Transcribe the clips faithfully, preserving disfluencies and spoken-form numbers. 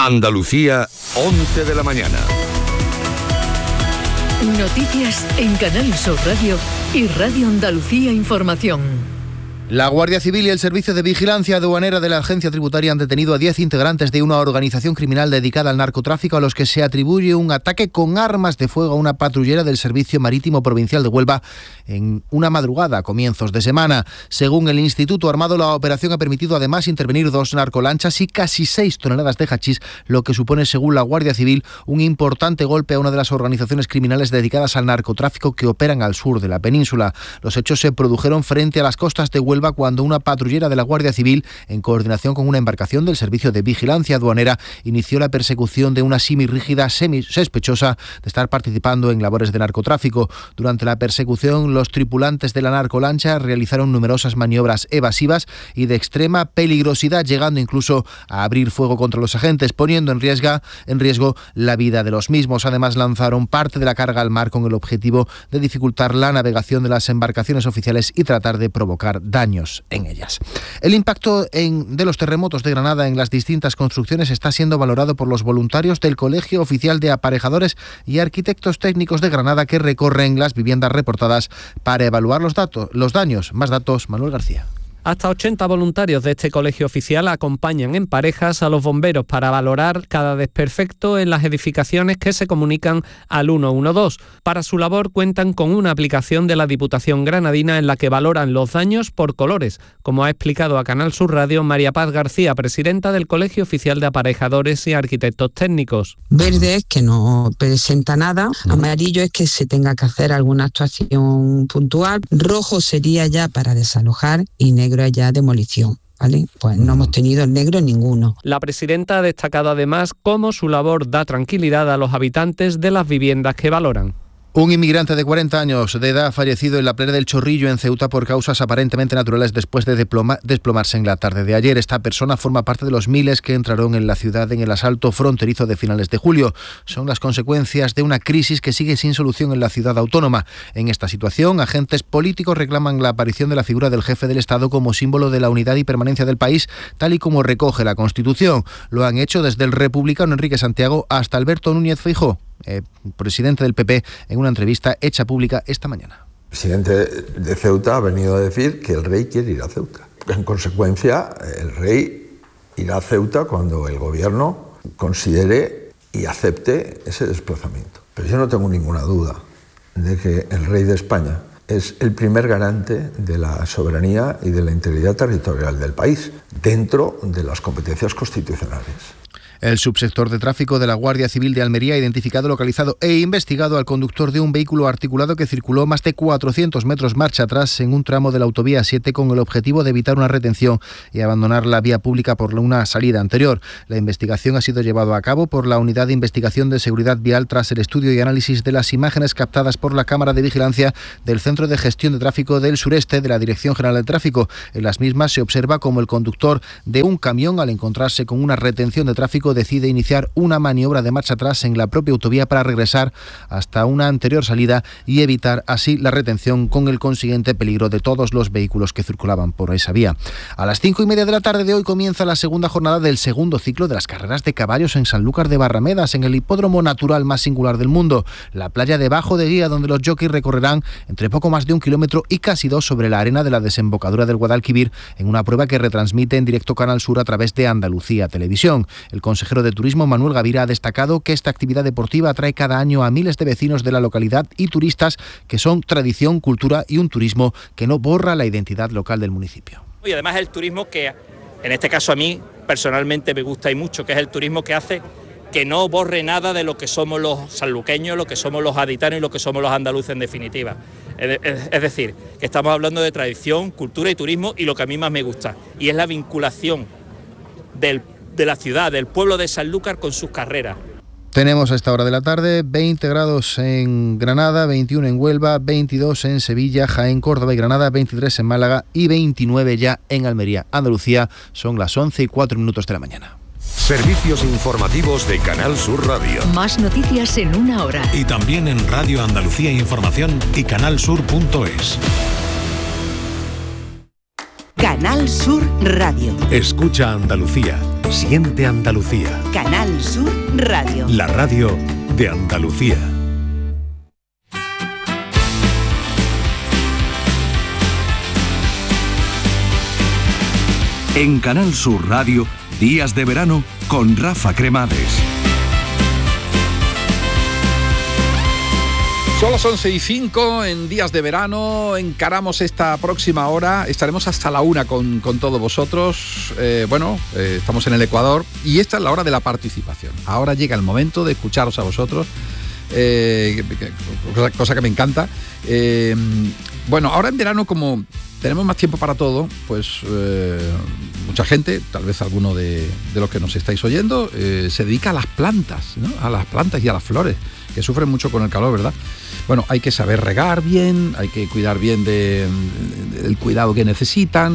Andalucía, once de la mañana. Noticias en Canal Sur Radio y Radio Andalucía Información. La Guardia Civil y el Servicio de Vigilancia Aduanera de la Agencia Tributaria han detenido a diez integrantes de una organización criminal dedicada al narcotráfico a los que se atribuye un ataque con armas de fuego a una patrullera del Servicio Marítimo Provincial de Huelva en una madrugada a comienzos de semana. Según el Instituto Armado, la operación ha permitido además intervenir dos narcolanchas y casi seis toneladas de hachís, lo que supone, según la Guardia Civil, un importante golpe a una de las organizaciones criminales dedicadas al narcotráfico que operan al sur de la península. Los hechos se produjeron frente a las costas de Huelva cuando una patrullera de la Guardia Civil, en coordinación con una embarcación del Servicio de Vigilancia Aduanera, inició la persecución de una semirrígida semi-sospechosa de estar participando en labores de narcotráfico. Durante la persecución, los tripulantes de la narcolancha realizaron numerosas maniobras evasivas y de extrema peligrosidad, llegando incluso a abrir fuego contra los agentes, poniendo en riesgo, en riesgo la vida de los mismos. Además, lanzaron parte de la carga al mar con el objetivo de dificultar la navegación de las embarcaciones oficiales y tratar de provocar daños en ellas. El impacto en, de los terremotos de Granada en las distintas construcciones está siendo valorado por los voluntarios del Colegio Oficial de Aparejadores y Arquitectos Técnicos de Granada, que recorren las viviendas reportadas para evaluar los datos, los daños. Más datos, Manuel García. Hasta ochenta voluntarios de este colegio oficial acompañan en parejas a los bomberos para valorar cada desperfecto en las edificaciones que se comunican al ciento doce. Para su labor cuentan con una aplicación de la Diputación Granadina en la que valoran los daños por colores, como ha explicado a Canal Sur Radio María Paz García, presidenta del Colegio Oficial de Aparejadores y Arquitectos Técnicos. Verde es que no presenta nada, amarillo es que se tenga que hacer alguna actuación puntual, rojo sería ya para desalojar y negro ya demolición, ¿vale? Pues no hemos tenido el negro ninguno. La presidenta ha destacado además cómo su labor da tranquilidad a los habitantes de las viviendas que valoran. Un inmigrante de cuarenta años de edad ha fallecido en la playa del Chorrillo, en Ceuta, por causas aparentemente naturales después de diploma, desplomarse en la tarde de ayer. Esta persona forma parte de los miles que entraron en la ciudad en el asalto fronterizo de finales de julio. Son las consecuencias de una crisis que sigue sin solución en la ciudad autónoma. En esta situación, agentes políticos reclaman la aparición de la figura del jefe del Estado como símbolo de la unidad y permanencia del país, tal y como recoge la Constitución. Lo han hecho desde el republicano Enrique Santiago hasta Alberto Núñez Feijóo, Eh, presidente del P P, en una entrevista hecha pública esta mañana. El presidente de Ceuta ha venido a decir que el rey quiere ir a Ceuta. En consecuencia, el rey irá a Ceuta cuando el gobierno considere y acepte ese desplazamiento. Pero yo no tengo ninguna duda de que el rey de España es el primer garante de la soberanía y de la integridad territorial del país, dentro de las competencias constitucionales. El subsector de tráfico de la Guardia Civil de Almería ha identificado, localizado e investigado al conductor de un vehículo articulado que circuló más de cuatrocientos metros marcha atrás en un tramo de la autovía siete con el objetivo de evitar una retención y abandonar la vía pública por una salida anterior. La investigación ha sido llevada a cabo por la Unidad de Investigación de Seguridad Vial tras el estudio y análisis de las imágenes captadas por la Cámara de Vigilancia del Centro de Gestión de Tráfico del Sureste de la Dirección General de Tráfico. En las mismas se observa como el conductor de un camión, al encontrarse con una retención de tráfico, decide iniciar una maniobra de marcha atrás en la propia autovía para regresar hasta una anterior salida y evitar así la retención, con el consiguiente peligro de todos los vehículos que circulaban por esa vía. A las cinco y media de la tarde de hoy comienza la segunda jornada del segundo ciclo de las carreras de caballos en Sanlúcar de Barramedas, en el hipódromo natural más singular del mundo, la playa de Bajo de Guía, donde los jockeys recorrerán entre poco más de un kilómetro y casi dos sobre la arena de la desembocadura del Guadalquivir, en una prueba que retransmite en directo Canal Sur a través de Andalucía Televisión. El consejero de Turismo, Manuel Gavira, ha destacado que esta actividad deportiva atrae cada año a miles de vecinos de la localidad y turistas que son tradición, cultura y un turismo que no borra la identidad local del municipio. Y además el turismo que, en este caso a mí personalmente me gusta y mucho, que es el turismo que hace que no borre nada de lo que somos los sanluqueños, lo que somos los gaditanos y lo que somos los andaluces en definitiva. Es, es, es decir, que estamos hablando de tradición, cultura y turismo, y lo que a mí más me gusta, y es la vinculación del de la ciudad, del pueblo de Sanlúcar con sus carreras. Tenemos a esta hora de la tarde veinte grados en Granada, veintiuno en Huelva, veintidós en Sevilla, Jaén, Córdoba y Granada, veintitrés en Málaga y veintinueve ya en Almería. Andalucía, son las once y cuatro minutos de la mañana. Servicios informativos de Canal Sur Radio. Más noticias en una hora. Y también en Radio Andalucía Información y canalsur punto es. Canal Sur Radio. Escucha Andalucía. Siente Andalucía. Canal Sur Radio. La radio de Andalucía. En Canal Sur Radio, Días de Verano con Rafa Cremades. Son las once y cinco en Días de Verano, encaramos esta próxima hora, estaremos hasta la una con, con todos vosotros. Eh, bueno, eh, estamos en el Ecuador y esta es la hora de la participación. Ahora llega el momento de escucharos a vosotros, eh, cosa, cosa que me encanta. Eh, bueno, ahora en verano, como tenemos más tiempo para todo, pues eh, mucha gente, tal vez alguno de, de los que nos estáis oyendo, eh, se dedica a las plantas, ¿no? A las plantas y a las flores, que sufren mucho con el calor, ¿verdad? Bueno, hay que saber regar bien, hay que cuidar bien de, de, del cuidado que necesitan.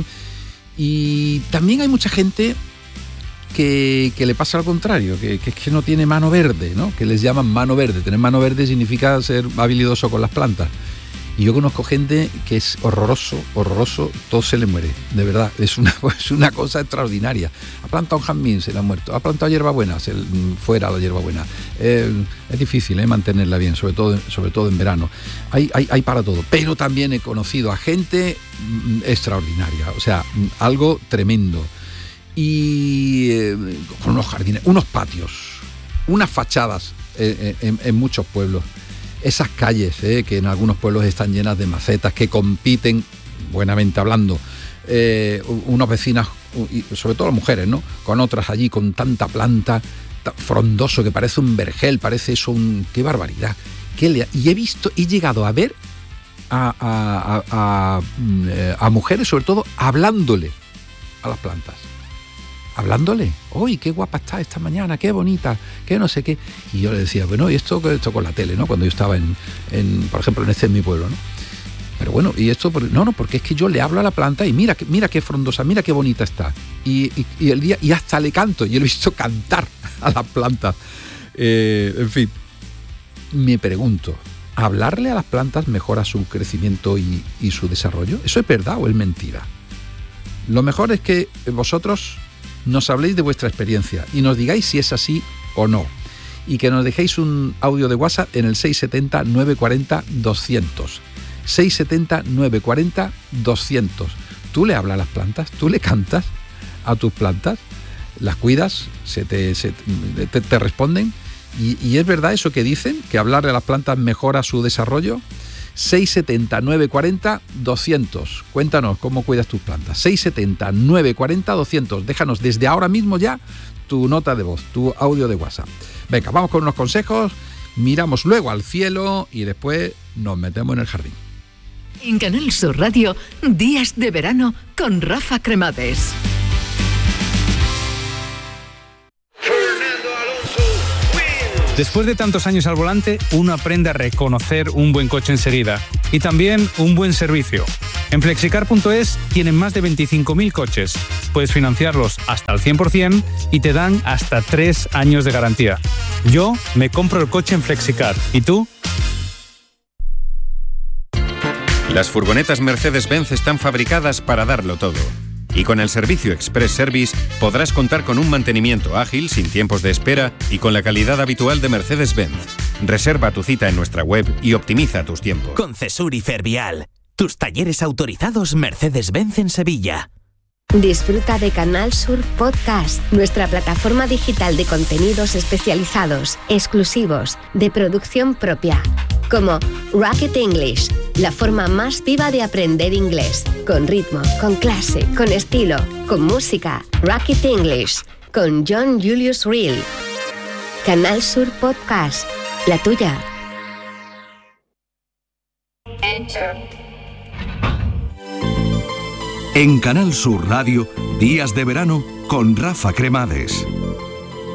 Y también hay mucha gente que, que le pasa al contrario, que, que es que no tiene mano verde, ¿no? Que les llaman mano verde. Tener mano verde significa ser habilidoso con las plantas. Y yo conozco gente que es horroroso, horroroso, todo se le muere, de verdad, es una, es una cosa extraordinaria. Ha plantado un jazmín, se le ha muerto, ha plantado hierbabuena, se, fuera la hierbabuena. Eh, es difícil eh, mantenerla bien, sobre todo, sobre todo en verano. Hay, hay, hay para todo, pero también he conocido a gente extraordinaria, o sea, algo tremendo. Y eh, con unos jardines, unos patios, unas fachadas eh, en, en muchos pueblos. Esas calles eh, que en algunos pueblos están llenas de macetas, que compiten, buenamente hablando, eh, unas vecinas, y sobre todo las mujeres, ¿no? Con otras allí, con tanta planta, tan frondoso, que parece un vergel, parece eso un... ¡Qué barbaridad! ¿Qué le... Y he visto, he llegado a ver a, a, a, a, a mujeres, sobre todo, hablándole a las plantas. Hablándole, ¡uy, qué guapa está esta mañana, qué bonita, qué no sé qué! Y yo le decía, bueno, y esto, esto con la tele, ¿no? Cuando yo estaba en, en por ejemplo, en este en mi pueblo, ¿no? Pero bueno, y esto, no, no, porque es que yo le hablo a la planta y mira, mira qué frondosa, mira qué bonita está. Y, y, y el día, y hasta le canto, y yo le he visto cantar a las plantas. Eh, en fin, me pregunto, ¿hablarle a las plantas mejora su crecimiento y, y su desarrollo? ¿Eso es verdad o es mentira? Lo mejor es que vosotros nos habléis de vuestra experiencia y nos digáis si es así o no. Y que nos dejéis un audio de WhatsApp en el seis siete cero, nueve cuatro cero, doscientos. seis siete cero, nueve cuatro cero, doscientos. ¿Tú le hablas a las plantas? ¿Tú le cantas a tus plantas? ¿Las cuidas? ¿Se te, se te, te responden? ¿Y, ¿Y es verdad eso que dicen? ¿Que hablarle a las plantas mejora su desarrollo? seis siete cero, nueve cuatro cero, doscientos. Cuéntanos cómo cuidas tus plantas. seis siete cero, nueve cuatro cero, doscientos. Déjanos desde ahora mismo ya tu nota de voz, tu audio de WhatsApp. Venga, vamos con unos consejos, miramos luego al cielo y después nos metemos en el jardín. En Canal Sur Radio, Días de Verano con Rafa Cremades. Después de tantos años al volante, uno aprende a reconocer un buen coche enseguida y también un buen servicio. En flexicar punto es tienen más de veinticinco mil coches. Puedes financiarlos hasta el cien por ciento y te dan hasta tres años de garantía. Yo me compro el coche en Flexicar. ¿Y tú? Las furgonetas Mercedes-Benz están fabricadas para darlo todo. Y con el servicio Express Service podrás contar con un mantenimiento ágil, sin tiempos de espera y con la calidad habitual de Mercedes-Benz. Reserva tu cita en nuestra web y optimiza tus tiempos. Con Cesur y Fervial, tus talleres autorizados Mercedes-Benz en Sevilla. Disfruta de Canal Sur Podcast, nuestra plataforma digital de contenidos especializados, exclusivos, de producción propia. Como Rocket English, la forma más viva de aprender inglés, con ritmo, con clase, con estilo, con música. Rocket English, con John Julius Reel. Canal Sur Podcast, la tuya. En Canal Sur Radio, Días de Verano con Rafa Cremades.